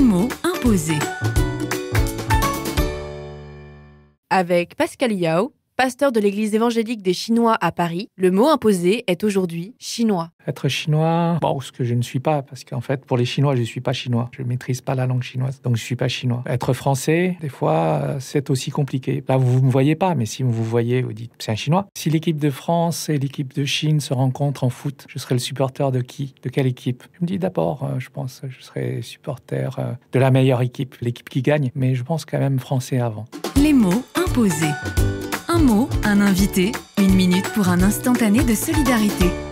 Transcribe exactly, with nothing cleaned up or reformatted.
mots imposés. Avec Pascal Yao, pasteur de l'église évangélique des Chinois à Paris, le mot imposé est aujourd'hui chinois. Être chinois, bon, ce que je ne suis pas, parce qu'en fait, pour les Chinois, je ne suis pas chinois. Je ne maîtrise pas la langue chinoise, donc je ne suis pas chinois. Être français, des fois, c'est aussi compliqué. Là, vous ne me voyez pas, mais si vous vous voyez, vous dites, c'est un chinois. Si l'équipe de France et l'équipe de Chine se rencontrent en foot, je serai le supporter de qui? De quelle équipe? Je me dis d'abord, euh, je pense, je serai supporter euh, de la meilleure équipe, l'équipe qui gagne, mais je pense quand même français avant. Les mots imposés. Un mot, un invité, une minute pour un instantané de solidarité.